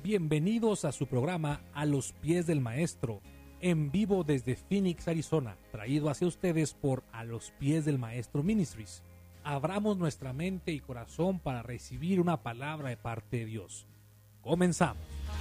Bienvenidos a su programa A los Pies del Maestro, en vivo desde Phoenix, Arizona, traído hacia ustedes por A los Pies del Maestro Ministries. Abramos nuestra mente y corazón para recibir una palabra de parte de Dios. Comenzamos.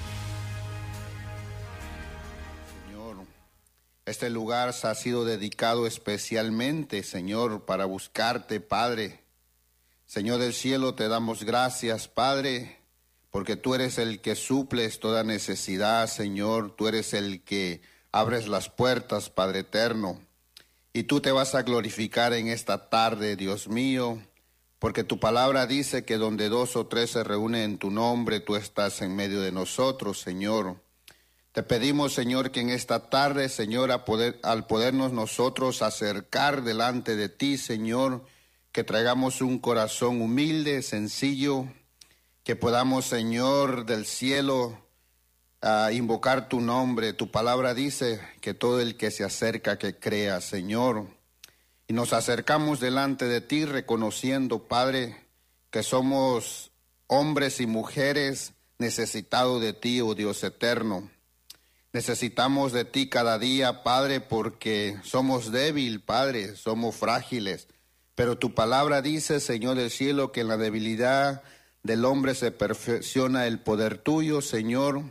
Señor, este lugar ha sido dedicado especialmente, Señor, para buscarte, Padre. Señor del cielo, te damos gracias, Padre, porque tú eres el que suples toda necesidad, Señor. Tú eres el que abres las puertas, Padre eterno. Y tú te vas a glorificar en esta tarde, Dios mío, porque tu palabra dice que donde 2 o 3 se reúnen en tu nombre, tú estás en medio de nosotros, Señor. Te pedimos, Señor, que en esta tarde, Señor, al podernos nosotros acercar delante de ti, Señor, que traigamos un corazón humilde, sencillo, que podamos, Señor del cielo, invocar tu nombre. Tu palabra dice que todo el que se acerca, que crea, Señor. Y nos acercamos delante de ti reconociendo, Padre, que somos hombres y mujeres necesitados de ti, oh Dios eterno. Necesitamos de ti cada día, Padre, porque somos débiles, Padre, somos frágiles. Pero tu palabra dice, Señor del cielo, que en la debilidad del hombre se perfecciona el poder tuyo, Señor.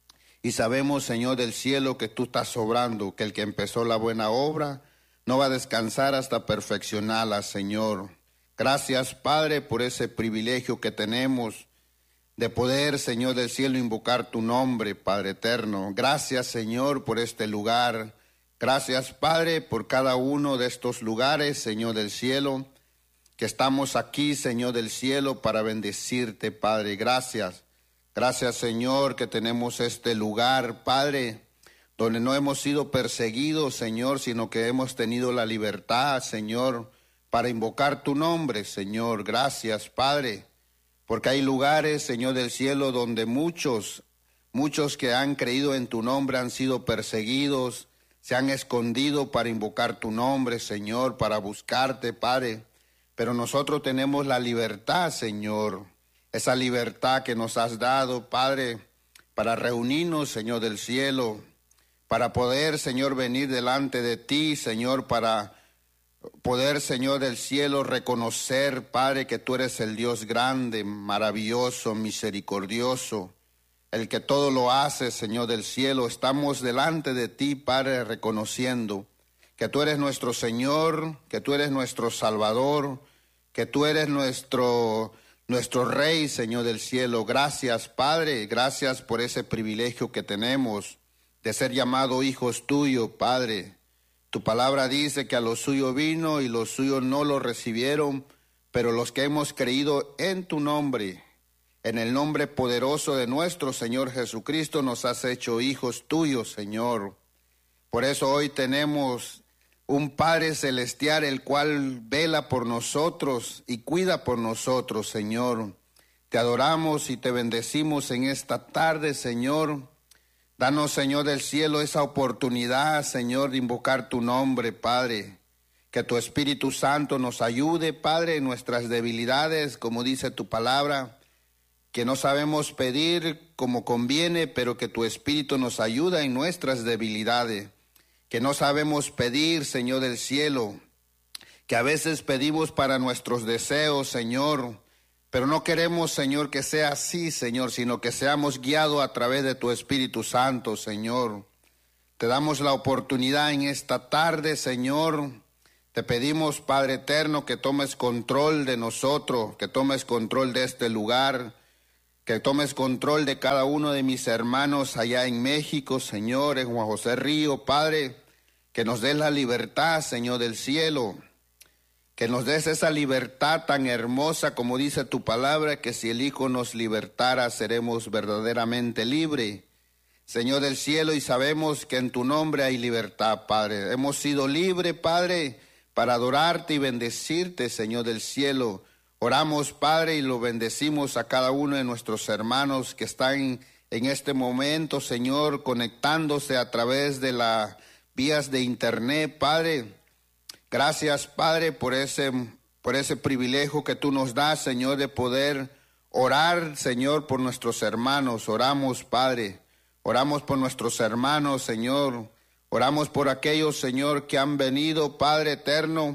Y sabemos, Señor del cielo, que tú estás obrando, que el que empezó la buena obra no va a descansar hasta perfeccionarla, Señor. Gracias, Padre, por ese privilegio que tenemos de poder, Señor del cielo, invocar tu nombre, Padre eterno. Gracias, Señor, por este lugar. Gracias, Padre, por cada uno de estos lugares, Señor del cielo, que estamos aquí, Señor del cielo, para bendecirte, Padre. Gracias. Gracias, Señor, que tenemos este lugar, Padre, donde no hemos sido perseguidos, Señor, sino que hemos tenido la libertad, Señor, para invocar tu nombre, Señor. Gracias, Padre, porque hay lugares, Señor del cielo, donde muchos que han creído en tu nombre han sido perseguidos, se han escondido para invocar tu nombre, Señor, para buscarte, Padre. Pero nosotros tenemos la libertad, Señor, esa libertad que nos has dado, Padre, para reunirnos, Señor del cielo, para poder, Señor, venir delante de ti, Señor, para poder, Señor del cielo, reconocer, Padre, que tú eres el Dios grande, maravilloso, misericordioso, el que todo lo hace, Señor del cielo. Estamos delante de ti, Padre, reconociendo que tú eres nuestro Señor, que tú eres nuestro Salvador, que tú eres nuestro Rey, Señor del cielo. Gracias, Padre, gracias por ese privilegio que tenemos de ser llamados hijos tuyos, Padre. Tu palabra dice que a los suyos vino y los suyos no lo recibieron, pero los que hemos creído en tu nombre, en el nombre poderoso de nuestro Señor Jesucristo, nos has hecho hijos tuyos, Señor. Por eso hoy tenemos un Padre celestial, el cual vela por nosotros y cuida por nosotros, Señor. Te adoramos y te bendecimos en esta tarde, Señor. Danos, Señor del cielo, esa oportunidad, Señor, de invocar tu nombre, Padre. Que tu Espíritu Santo nos ayude, Padre, en nuestras debilidades, como dice tu palabra, que no sabemos pedir como conviene, pero que tu Espíritu nos ayuda en nuestras debilidades. Que no sabemos pedir, Señor del cielo, que a veces pedimos para nuestros deseos, Señor, pero no queremos, Señor, que sea así, Señor, sino que seamos guiados a través de tu Espíritu Santo, Señor. Te damos la oportunidad en esta tarde, Señor. Te pedimos, Padre eterno, que tomes control de nosotros, que tomes control de este lugar, que tomes control de cada uno de mis hermanos allá en México, Señor, en Juan José Río, Padre, que nos des la libertad, Señor del cielo, que nos des esa libertad tan hermosa como dice tu palabra, que si el Hijo nos libertara seremos verdaderamente libres, Señor del cielo, y sabemos que en tu nombre hay libertad, Padre. Hemos sido libres, Padre, para adorarte y bendecirte, Señor del cielo. Oramos, Padre, y lo bendecimos a cada uno de nuestros hermanos que están en este momento, Señor, conectándose a través de las vías de internet, Padre. Gracias, Padre, por ese privilegio que tú nos das, Señor, de poder orar, Señor, por nuestros hermanos. Oramos, Padre, oramos por nuestros hermanos, Señor. Oramos por aquellos, Señor, que han venido, Padre eterno,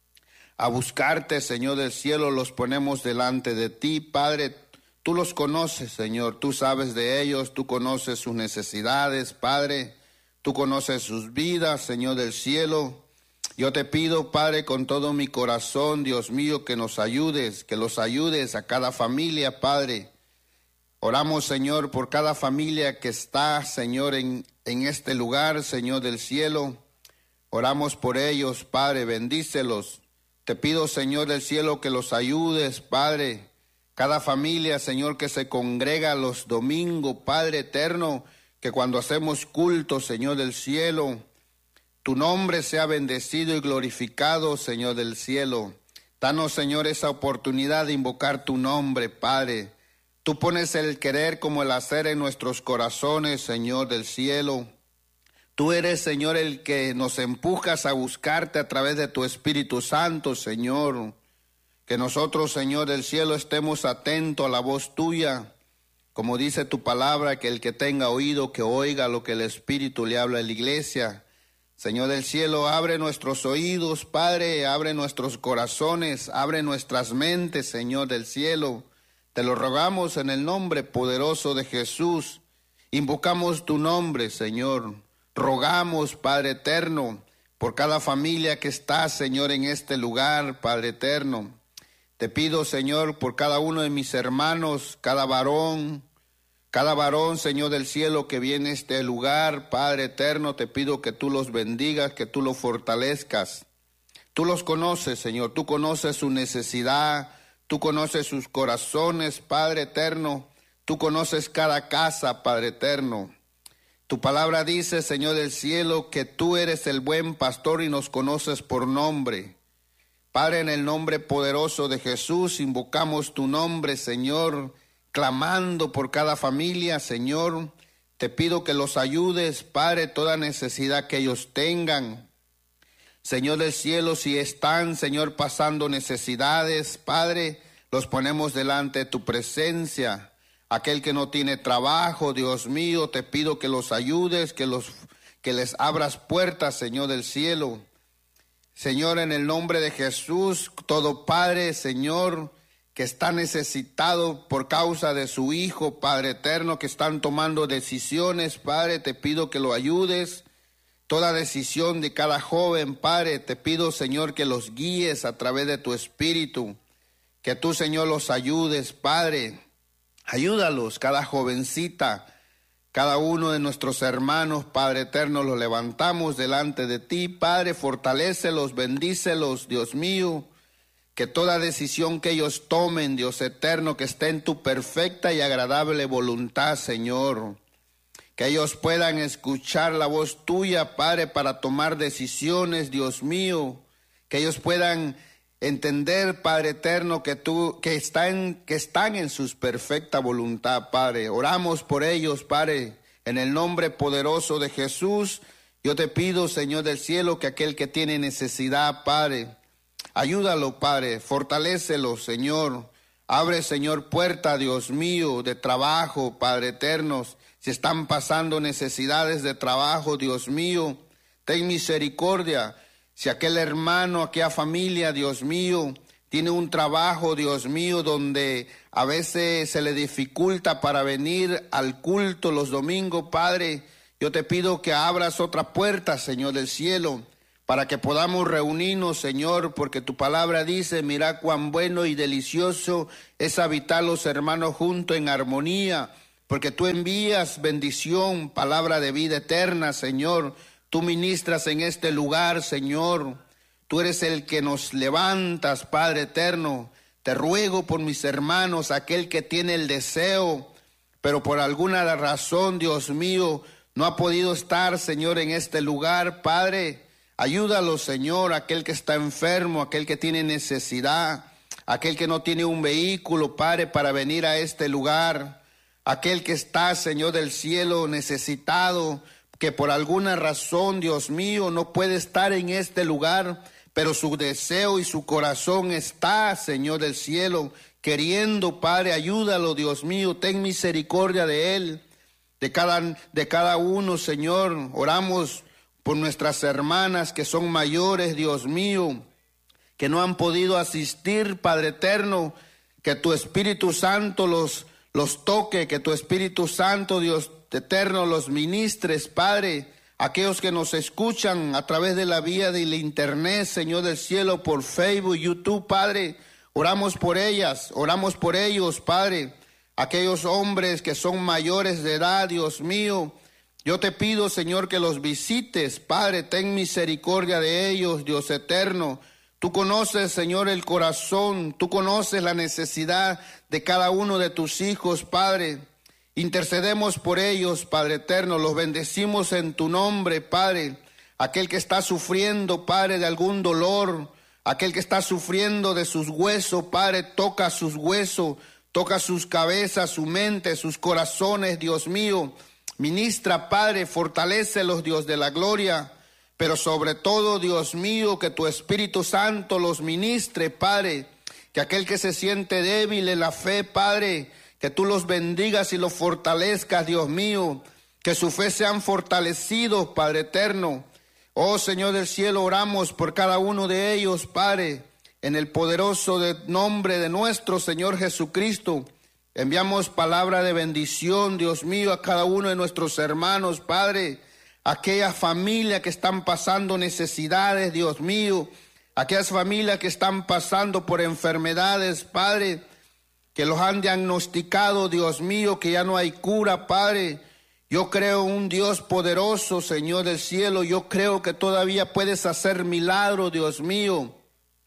a buscarte, Señor del cielo. Los ponemos delante de ti, Padre. Tú los conoces, Señor. Tú sabes de ellos. Tú conoces sus necesidades, Padre. Tú conoces sus vidas, Señor del cielo. Yo te pido, Padre, con todo mi corazón, Dios mío, que nos ayudes, que los ayudes a cada familia, Padre. Oramos, Señor, por cada familia que está, Señor, en este lugar, Señor del cielo. Oramos por ellos, Padre, bendícelos. Te pido, Señor del cielo, que los ayudes, Padre. Cada familia, Señor, que se congrega los domingos, Padre eterno, que cuando hacemos culto, Señor del cielo, tu nombre sea bendecido y glorificado, Señor del cielo. Danos, Señor, esa oportunidad de invocar tu nombre, Padre. Tú pones el querer como el hacer en nuestros corazones, Señor del cielo. Tú eres, Señor, el que nos empujas a buscarte a través de tu Espíritu Santo, Señor. Que nosotros, Señor del cielo, estemos atentos a la voz tuya. Como dice tu palabra, que el que tenga oído, que oiga lo que el Espíritu le habla a la iglesia. Señor del cielo, abre nuestros oídos, Padre, abre nuestros corazones, abre nuestras mentes, Señor del cielo. Te lo rogamos en el nombre poderoso de Jesús. Invocamos tu nombre, Señor. Rogamos, Padre eterno, por cada familia que está, Señor, en este lugar, Padre eterno. Te pido, Señor, por cada uno de mis hermanos, cada varón, Señor del cielo, que viene a este lugar, Padre eterno, te pido que tú los bendigas, que tú los fortalezcas. Tú los conoces, Señor, tú conoces su necesidad, tú conoces sus corazones, Padre eterno, tú conoces cada casa, Padre eterno. Tu palabra dice, Señor del cielo, que tú eres el buen pastor y nos conoces por nombre. Padre, en el nombre poderoso de Jesús, invocamos tu nombre, Señor, clamando por cada familia, Señor. Te pido que los ayudes, Padre, toda necesidad que ellos tengan. Señor del cielo, si están, Señor, pasando necesidades, Padre, los ponemos delante de tu presencia. Aquel que no tiene trabajo, Dios mío, te pido que los ayudes, que les abras puertas, Señor del cielo. Señor, en el nombre de Jesús, todo Padre, Señor, que está necesitado por causa de su Hijo, Padre eterno, que están tomando decisiones, Padre, te pido que lo ayudes. Toda decisión de cada joven, Padre, te pido, Señor, que los guíes a través de tu Espíritu, que tú, Señor, los ayudes, Padre. Ayúdalos, cada jovencita, cada uno de nuestros hermanos, Padre eterno, los levantamos delante de ti, Padre, fortalécelos, bendícelos, Dios mío. Que toda decisión que ellos tomen, Dios eterno, que esté en tu perfecta y agradable voluntad, Señor. Que ellos puedan escuchar la voz tuya, Padre, para tomar decisiones, Dios mío. Que ellos puedan entender, Padre eterno, que están en su perfecta voluntad, Padre. Oramos por ellos, Padre, en el nombre poderoso de Jesús. Yo te pido, Señor del cielo, que aquel que tiene necesidad, Padre, ayúdalo, Padre, fortalécelo, Señor. Abre, Señor, puerta, Dios mío, de trabajo, Padre eterno. Si están pasando necesidades de trabajo, Dios mío, ten misericordia. Si aquel hermano, aquella familia, Dios mío, tiene un trabajo, Dios mío, donde a veces se le dificulta para venir al culto los domingos, Padre, yo te pido que abras otra puerta, Señor del cielo, para que podamos reunirnos, Señor, porque tu palabra dice, mira cuán bueno y delicioso es habitar los hermanos juntos en armonía, porque tú envías bendición, palabra de vida eterna, Señor. Tú ministras en este lugar, Señor. Tú eres el que nos levantas, Padre eterno. Te ruego por mis hermanos, aquel que tiene el deseo, pero por alguna razón, Dios mío, no ha podido estar, Señor, en este lugar, Padre. Ayúdalo, Señor, aquel que está enfermo, aquel que tiene necesidad, aquel que no tiene un vehículo, Padre, para venir a este lugar, aquel que está, Señor del cielo, necesitado, que por alguna razón, Dios mío, no puede estar en este lugar, pero su deseo y su corazón está, Señor del cielo, queriendo, Padre, ayúdalo, Dios mío, ten misericordia de él, de cada uno, Señor. Oramos por nuestras hermanas que son mayores, Dios mío, que no han podido asistir, Padre eterno, que tu Espíritu Santo los toque, que tu Espíritu Santo, Dios eterno, los ministres, Padre. Aquellos que nos escuchan a través de la vía del internet, Señor del cielo, por Facebook, YouTube, Padre, oramos por ellas, oramos por ellos, Padre. Aquellos hombres que son mayores de edad, Dios mío, yo te pido, Señor, que los visites, Padre, ten misericordia de ellos, Dios eterno. Tú conoces, Señor, el corazón, tú conoces la necesidad de cada uno de tus hijos, Padre. Intercedemos por ellos, Padre eterno, los bendecimos en tu nombre, Padre. Aquel que está sufriendo, Padre, de algún dolor, aquel que está sufriendo de sus huesos, Padre, toca sus huesos, toca sus cabezas, su mente, sus corazones, Dios mío. Ministra, Padre, fortalécelos, Dios de la gloria. Pero sobre todo, Dios mío, que tu Espíritu Santo los ministre, Padre. Que aquel que se siente débil en la fe, Padre, que tú los bendigas y los fortalezcas, Dios mío. Que su fe sean fortalecidos, Padre eterno. Oh Señor del cielo, oramos por cada uno de ellos, Padre. En el poderoso nombre de nuestro Señor Jesucristo. Enviamos palabra de bendición, Dios mío, a cada uno de nuestros hermanos, Padre. Aquellas familias que están pasando necesidades, Dios mío. Aquellas familias que están pasando por enfermedades, Padre, que los han diagnosticado, Dios mío, que ya no hay cura, Padre. Yo creo un Dios poderoso, Señor del cielo. Yo creo que todavía puedes hacer milagros, Dios mío.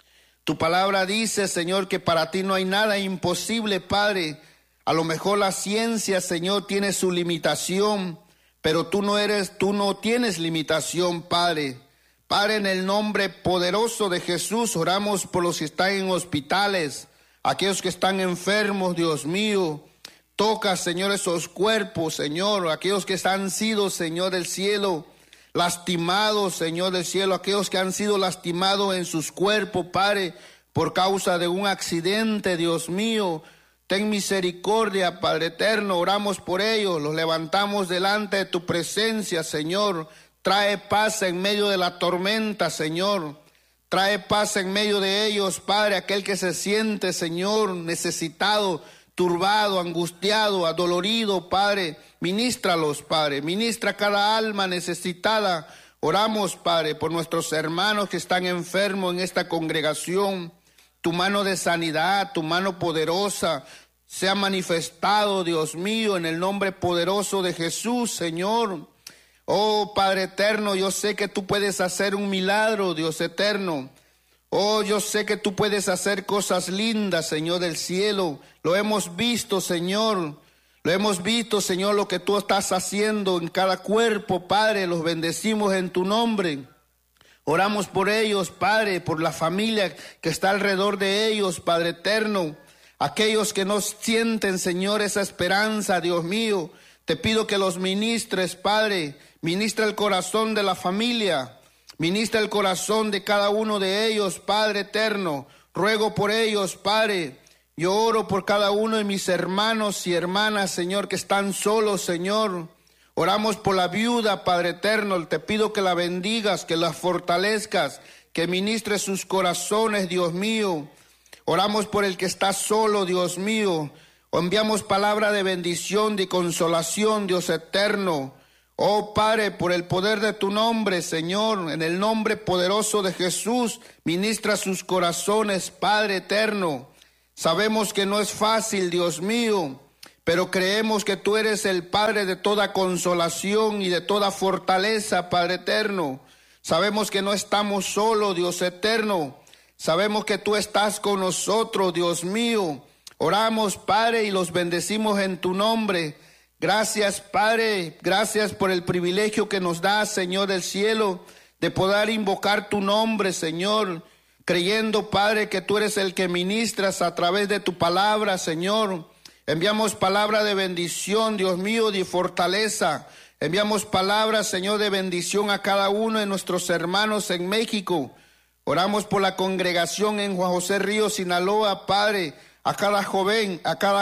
Tu palabra dice, Señor, que para ti no hay nada imposible, Padre. A lo mejor la ciencia, Señor, tiene su limitación, pero tú no tienes limitación, Padre. Padre, en el nombre poderoso de Jesús, oramos por los que están en hospitales, aquellos que están enfermos, Dios mío. Toca, Señor, esos cuerpos, Señor, aquellos que han sido, Señor del cielo, lastimados, Señor del cielo, aquellos que han sido lastimados en sus cuerpos, Padre, por causa de un accidente, Dios mío. Ten misericordia, Padre eterno, oramos por ellos, los levantamos delante de tu presencia, Señor. Trae paz en medio de la tormenta, Señor. Trae paz en medio de ellos, Padre, aquel que se siente, Señor, necesitado, turbado, angustiado, adolorido, Padre. Ministralos, Padre. Ministra cada alma necesitada. Oramos, Padre, por nuestros hermanos que están enfermos en esta congregación. Tu mano de sanidad, tu mano poderosa, se ha manifestado, Dios mío, en el nombre poderoso de Jesús, Señor. Oh, Padre eterno, yo sé que tú puedes hacer un milagro, Dios eterno. Oh, yo sé que tú puedes hacer cosas lindas, Señor del cielo. Lo hemos visto, Señor. Lo hemos visto, Señor, lo que tú estás haciendo en cada cuerpo, Padre. Los bendecimos en tu nombre. Oramos por ellos, Padre, por la familia que está alrededor de ellos, Padre eterno. Aquellos que no sienten, Señor, esa esperanza, Dios mío. Te pido que los ministres, Padre. Ministra el corazón de la familia. Ministra el corazón de cada uno de ellos, Padre eterno. Ruego por ellos, Padre. Yo oro por cada uno de mis hermanos y hermanas, Señor, que están solos, Señor. Oramos por la viuda, Padre eterno. Te pido que la bendigas, que la fortalezcas, que ministres sus corazones, Dios mío. Oramos por el que está solo, Dios mío. Enviamos palabra de bendición, de consolación, Dios eterno. Oh Padre, por el poder de tu nombre, Señor, en el nombre poderoso de Jesús, ministra sus corazones, Padre eterno. Sabemos que no es fácil, Dios mío, pero creemos que tú eres el Padre de toda consolación y de toda fortaleza, Padre eterno. Sabemos que no estamos solos, Dios eterno. Sabemos que tú estás con nosotros, Dios mío. Oramos, Padre, y los bendecimos en tu nombre. Gracias, Padre, gracias por el privilegio que nos da, Señor del cielo, de poder invocar tu nombre, Señor, creyendo, Padre, que tú eres el que ministras a través de tu palabra, Señor. Enviamos palabra de bendición, Dios mío, de fortaleza. Enviamos palabra, Señor, de bendición a cada uno de nuestros hermanos en México. Oramos por la congregación en Juan José Ríos, Sinaloa, Padre. a cada joven, a cada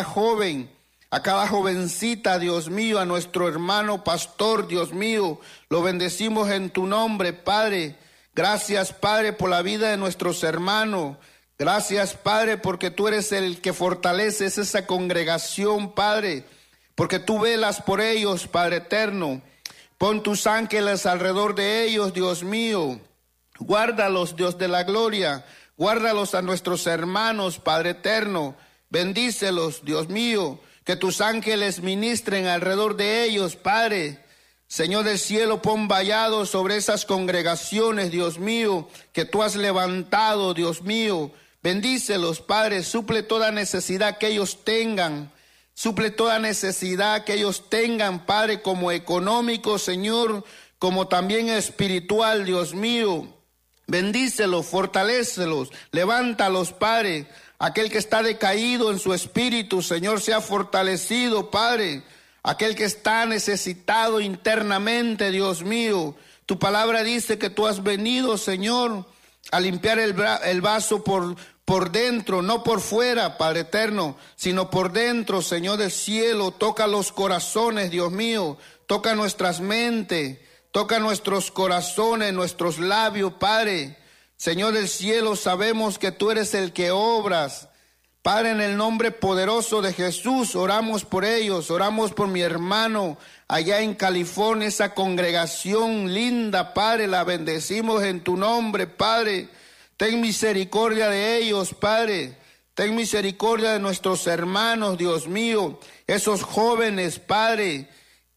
jovencita, Dios mío, a nuestro hermano pastor, Dios mío, lo bendecimos en tu nombre, Padre. Gracias, Padre, por la vida de nuestros hermanos. Gracias, Padre, porque tú eres el que fortaleces esa congregación, Padre, porque tú velas por ellos, Padre eterno. Pon tus ángeles alrededor de ellos, Dios mío. Guárdalos, Dios de la gloria. Guárdalos a nuestros hermanos, Padre eterno. Bendícelos, Dios mío. Que tus ángeles ministren alrededor de ellos, Padre. Señor del cielo, pon vallado sobre esas congregaciones, Dios mío, que tú has levantado, Dios mío. Bendícelos, Padre, suple toda necesidad que ellos tengan. Suple toda necesidad que ellos tengan, Padre, como económico, Señor, como también espiritual, Dios mío. Bendícelos, fortalécelos, levántalos, Padre. Aquel que está decaído en su espíritu, Señor, sea fortalecido, Padre. Aquel que está necesitado internamente, Dios mío. Tu palabra dice que tú has venido, Señor, a limpiar el vaso por dentro, no por fuera, Padre eterno, sino por dentro, Señor del cielo. Toca los corazones, Dios mío. Toca nuestras mentes, toca nuestros corazones, nuestros labios, Padre. Señor del cielo, sabemos que tú eres el que obras. Padre, en el nombre poderoso de Jesús, oramos por ellos, oramos por mi hermano allá en California, esa congregación linda, Padre, la bendecimos en tu nombre, Padre. Ten misericordia de ellos, Padre. Ten misericordia de nuestros hermanos, Dios mío, esos jóvenes, Padre.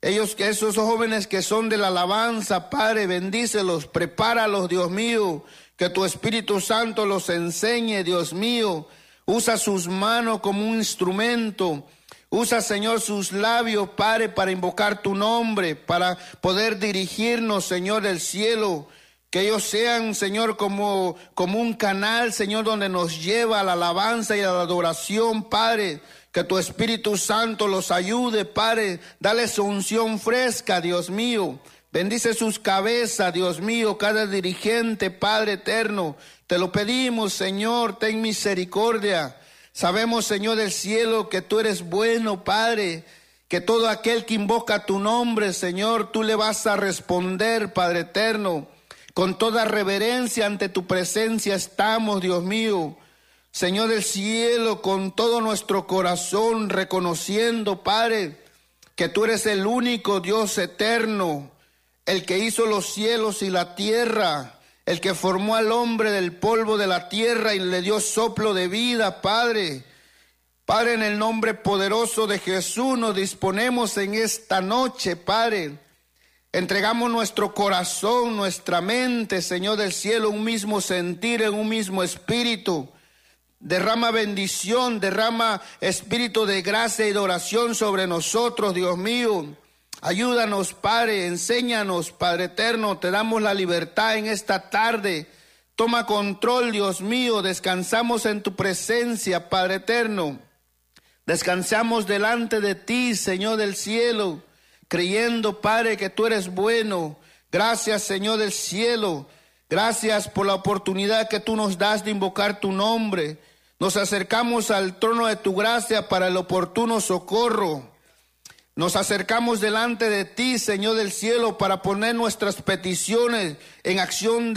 Esos jóvenes que son de la alabanza, Padre, bendícelos, prepáralos, Dios mío. Que tu Espíritu Santo los enseñe, Dios mío. Usa sus manos como un instrumento. Usa, Señor, sus labios, Padre, para invocar tu nombre, para poder dirigirnos, Señor del cielo. Que ellos sean, Señor, como un canal, Señor, donde nos lleva a la alabanza y a la adoración, Padre. Que tu Espíritu Santo los ayude, Padre. Dale su unción fresca, Dios mío. Bendice sus cabezas, Dios mío, cada dirigente, Padre eterno. Te lo pedimos, Señor, ten misericordia. Sabemos, Señor del cielo, que tú eres bueno, Padre. Que todo aquel que invoca tu nombre, Señor, tú le vas a responder, Padre eterno. Con toda reverencia ante tu presencia estamos, Dios mío. Señor del cielo, con todo nuestro corazón, reconociendo, Padre, que tú eres el único Dios eterno. El que hizo los cielos y la tierra, el que formó al hombre del polvo de la tierra y le dio soplo de vida, Padre. Padre, en el nombre poderoso de Jesús nos disponemos en esta noche, Padre. Entregamos nuestro corazón, nuestra mente, Señor del cielo, un mismo sentir, en un mismo espíritu. Derrama bendición, derrama espíritu de gracia y de oración sobre nosotros, Dios mío. Ayúdanos, Padre, enséñanos, Padre eterno, te damos la libertad en esta tarde. Toma control, Dios mío, descansamos en tu presencia, Padre eterno. Descansamos delante de ti, Señor del cielo, creyendo, Padre, que tú eres bueno. Gracias, Señor del cielo. Gracias por la oportunidad que tú nos das de invocar tu nombre. Nos acercamos al trono de tu gracia para el oportuno socorro. Nos acercamos delante de ti, Señor del cielo, para poner nuestras peticiones en acción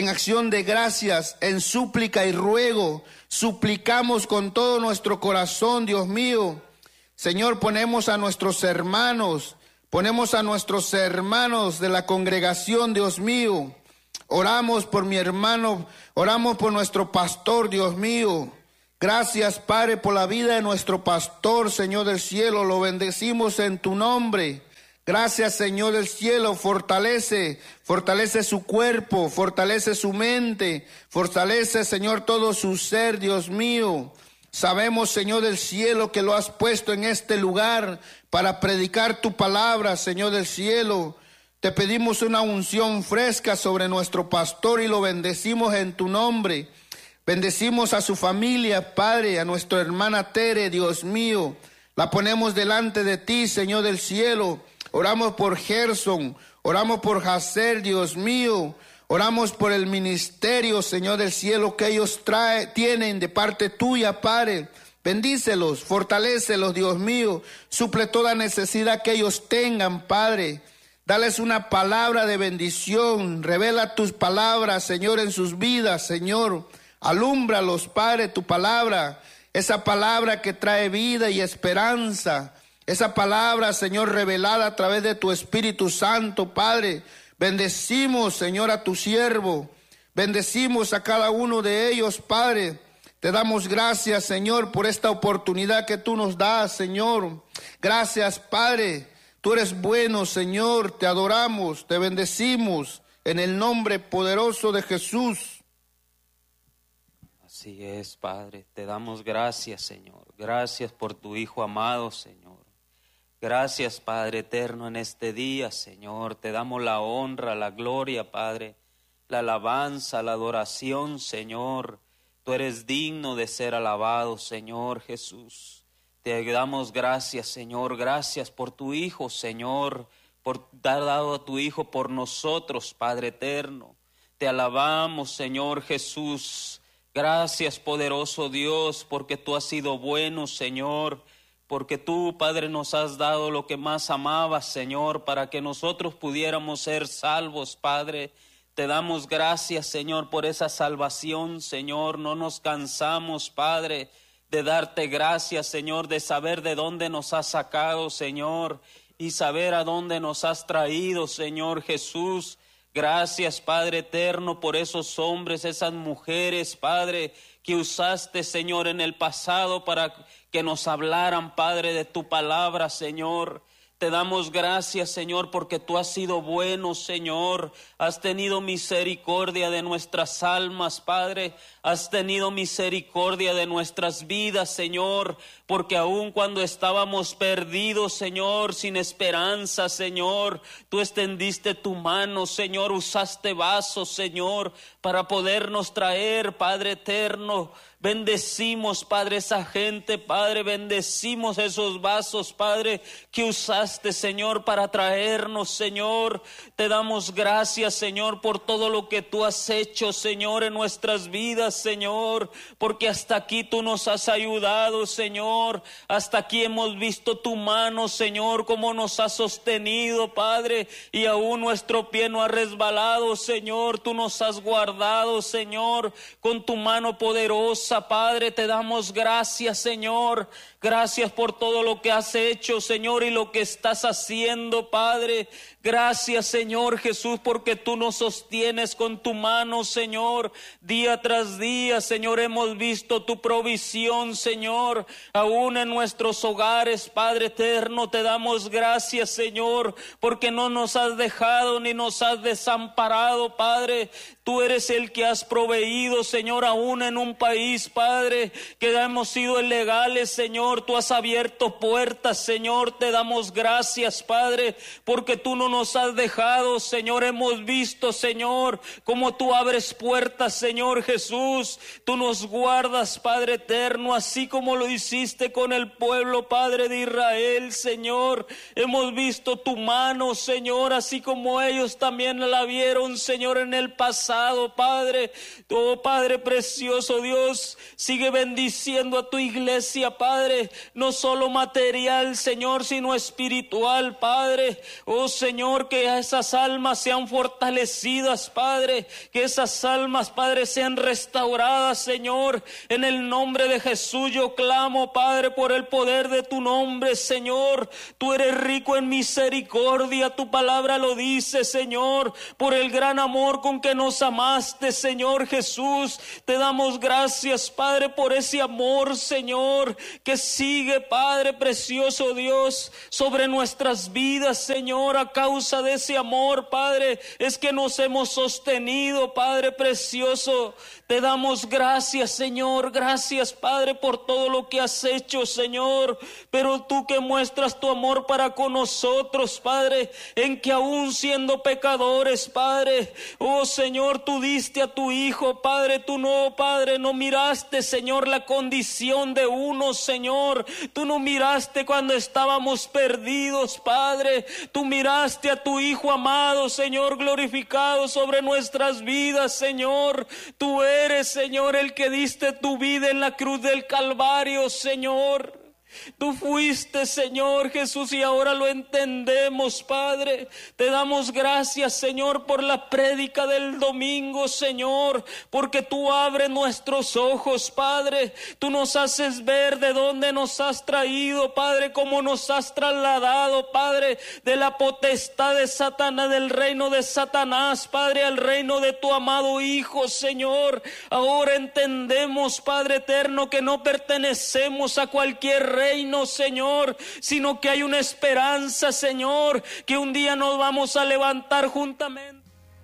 de gracias, en súplica y ruego. Suplicamos con todo nuestro corazón, Dios mío. Señor, ponemos a nuestros hermanos de la congregación, Dios mío. Oramos por mi hermano, oramos por nuestro pastor, Dios mío. Gracias, Padre, por la vida de nuestro pastor, Señor del cielo. Lo bendecimos en tu nombre. Gracias, Señor del cielo. Fortalece su cuerpo, fortalece su mente, fortalece, Señor, todo su ser, Dios mío. Sabemos, Señor del cielo, que lo has puesto en este lugar para predicar tu palabra, Señor del cielo. Te pedimos una unción fresca sobre nuestro pastor y lo bendecimos en tu nombre. Bendecimos a su familia, Padre, a nuestra hermana Tere, Dios mío. La ponemos delante de ti, Señor del cielo. Oramos por Gerson, oramos por Hacer, Dios mío. Oramos por el ministerio, Señor del cielo, que ellos tienen de parte tuya, Padre. Bendícelos, fortalécelos, Dios mío. Suple toda necesidad que ellos tengan, Padre. Dales una palabra de bendición. Revela tus palabras, Señor, en sus vidas, Señor. Alúmbralos, Padre, tu palabra. Esa palabra que trae vida y esperanza. Esa palabra, Señor, revelada a través de tu Espíritu Santo, Padre. Bendecimos, Señor, a tu siervo. Bendecimos a cada uno de ellos, Padre. Te damos gracias, Señor, por esta oportunidad que tú nos das, Señor. Gracias, Padre. Tú eres bueno, Señor. Te adoramos, te bendecimos en el nombre poderoso de Jesús. Así es, Padre. Te damos gracias, Señor. Gracias por tu Hijo amado, Señor. Gracias, Padre eterno, en este día, Señor. Te damos la honra, la gloria, Padre, la alabanza, la adoración, Señor. Tú eres digno de ser alabado, Señor Jesús. Te damos gracias, Señor. Gracias por tu Hijo, Señor, por dar dado a tu Hijo por nosotros, Padre eterno. Te alabamos, Señor Jesús. Gracias, poderoso Dios, porque tú has sido bueno, Señor. Porque tú, Padre, nos has dado lo que más amabas, Señor, para que nosotros pudiéramos ser salvos, Padre. Te damos gracias, Señor, por esa salvación, Señor. No nos cansamos, Padre, de darte gracias, Señor, de saber de dónde nos has sacado, Señor, y saber a dónde nos has traído, Señor Jesús. Gracias, Padre eterno, por esos hombres, esas mujeres, Padre, que usaste, Señor, en el pasado para que nos hablaran, Padre, de tu palabra, Señor. Te damos gracias, Señor, porque tú has sido bueno, Señor. Has tenido misericordia de nuestras almas, Padre. Has tenido misericordia de nuestras vidas, Señor. Porque aun cuando estábamos perdidos, Señor, sin esperanza, Señor, tú extendiste tu mano, Señor. Usaste vasos, Señor, para podernos traer, Padre eterno. Bendecimos, Padre, esa gente, Padre, bendecimos esos vasos, Padre, que usaste, Señor, para traernos, Señor. Te damos gracias, Señor, por todo lo que tú has hecho, Señor, en nuestras vidas, Señor, porque hasta aquí tú nos has ayudado, Señor. Hasta aquí hemos visto tu mano, Señor, cómo nos has sostenido, Padre, y aún nuestro pie no ha resbalado, Señor. Tú nos has guardado, Señor, con tu mano poderosa. Padre, te damos gracias, Señor. Gracias por todo lo que has hecho, Señor, y lo que estás haciendo, Padre. Gracias, Señor Jesús, porque tú nos sostienes con tu mano, Señor. Día tras día, Señor, hemos visto tu provisión, Señor. Aún en nuestros hogares, Padre eterno, te damos gracias, Señor, porque no nos has dejado ni nos has desamparado, Padre. Tú eres el que has proveído, Señor, aún en un país, Padre, que hemos sido ilegales, Señor. Tú has abierto puertas, Señor. Te damos gracias, Padre, porque tú no nos has dejado, Señor. Hemos visto, Señor, cómo tú abres puertas, Señor Jesús. Tú nos guardas, Padre eterno, así como lo hiciste con el pueblo, Padre de Israel, Señor. Hemos visto tu mano, Señor, así como ellos también la vieron, Señor, en el pasado, Padre. Oh, Padre precioso Dios, sigue bendiciendo a tu iglesia, Padre, no solo material, Señor, sino espiritual, Padre. Oh, Señor, que esas almas sean fortalecidas, Padre, que esas almas, Padre, sean restauradas, Señor. En el nombre de Jesús yo clamo, Padre, por el poder de tu nombre, Señor. Tú eres rico en misericordia, tu palabra lo dice, Señor, por el gran amor con que nos amaste, Señor Jesús. Te damos gracias, Padre, por ese amor, Señor, que sigue, Padre precioso Dios, sobre nuestras vidas, Señor. A causa de ese amor, Padre, es que nos hemos sostenido, Padre precioso. Te damos gracias, Señor. Gracias, Padre, por todo lo que has hecho, Señor. Pero tú que muestras tu amor para con nosotros, Padre, en que aún siendo pecadores, Padre, oh Señor, tú diste a tu Hijo, Padre. Tú no, Padre, no miraste miraste, Señor, la condición de unos, Señor. Tú no miraste cuando estábamos perdidos, Padre. Tú miraste a tu Hijo amado, Señor, glorificado sobre nuestras vidas, Señor. Tú eres, Señor, el que diste tu vida en la cruz del Calvario, Señor. Tú fuiste, Señor Jesús, y ahora lo entendemos, Padre. Te damos gracias, Señor, por la prédica del domingo, Señor, porque tú abres nuestros ojos, Padre. Tú nos haces ver de dónde nos has traído, Padre, cómo nos has trasladado, Padre, de la potestad de Satanás, del reino de Satanás, Padre, al reino de tu amado Hijo, Señor. Ahora entendemos, Padre eterno, que no pertenecemos a cualquier reino, Señor, sino que hay una esperanza, Señor, que un día nos vamos a levantar juntamente.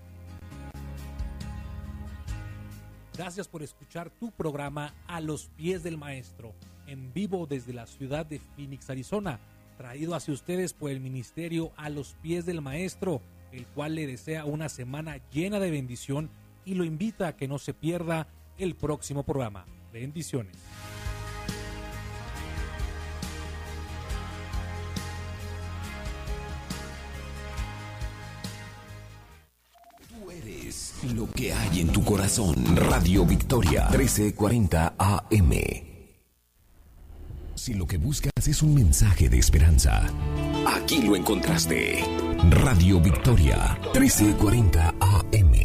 Gracias por escuchar tu programa A los Pies del Maestro, en vivo desde la ciudad de Phoenix, Arizona, traído hacia ustedes por el ministerio A los Pies del Maestro, el cual le desea una semana llena de bendición y lo invita a que no se pierda el próximo programa. Bendiciones. Lo que hay en tu corazón. Radio Victoria 1340 AM. Si lo que buscas es un mensaje de esperanza, aquí lo encontraste. Radio Victoria 1340